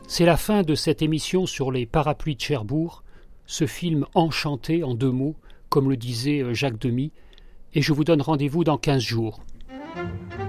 C'est la fin de cette émission sur les parapluies de Cherbourg, ce film enchanté en 2 mots, comme le disait Jacques Demy, et je vous donne rendez-vous dans 15 jours.